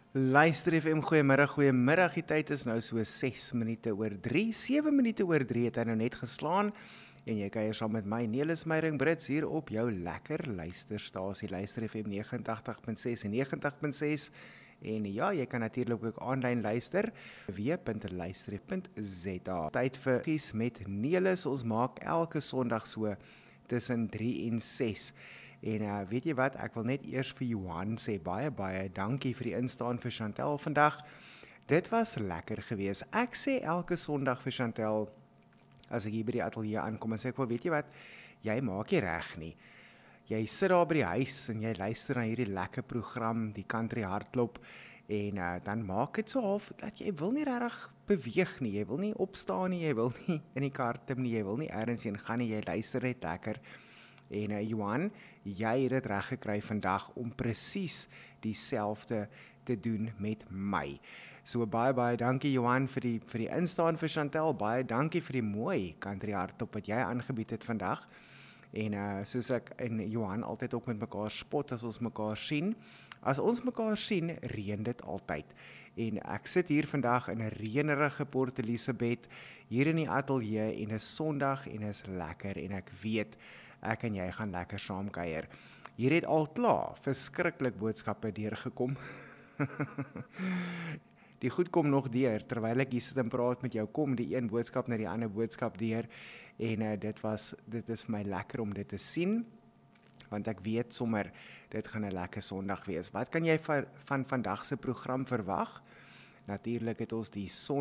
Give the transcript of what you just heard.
Luister FM, goeiemiddag, die tyd is nou so 6 minute oor 3, 7 minute oor 3 het hy nou net geslaan, en jy kuier saam met my, Nelis Meiring-Brits, hier op jou lekker luisterstasie, Luister FM 89.6 en 90.6, en ja, jy kan natuurlik ook aanlyn luister, w.luisterf.za. Tyd vir Kies met Nelis, ons maak elke Sondag so tussen 3 en 6, en weet jy wat, ek wil net eers vir Johan sê, baie dankie vir die instaan vir Chantel vandag. Dit was lekker gewees. Ek sê elke Sondag vir Chantel, as ek hier by die ateljee aankom, en sê ek, weet jy wat, jy maak nie reg nie. Jy sit daar by die huis, en jy luister na hierdie lekker program, die country hardloop, en dan maak het so half, dat jy wil nie regtig beweeg nie, jy wil nie opstaan nie, jy wil nie in die kar klim nie, jy wil nie ergens heen gaan nie, jy luister net lekker. En Johan, jy het dit reg gekry vandag om presies dieselfde te doen met my. So baie dankie Johan vir die instaan vir Chantel, baie dankie vir die mooi country hardloop wat jy aangebied het vandag. En soos ek en Johan altyd ook met mekaar spot as ons mekaar sien. As ons mekaar sien, reën dit altyd. En ek sit hier vandag in 'n reënerige Port Elizabeth, hier in die ateljee, en is Sondag en is lekker, en ek weet, ek en jy gaan lekker saam kuier. Hier het al klaar verskriklik boodskappe deurgekom. Die goed kom nog deur, terwyl ek hier sit en praat met jou, kom die een boodskap na die ander boodskap deur, en dit is my lekker om dit te sien, want ek weet sommer, dit gaan 'n lekker Sondag wees. Wat kan jy van vandag se program verwag? Natuurlik het ons die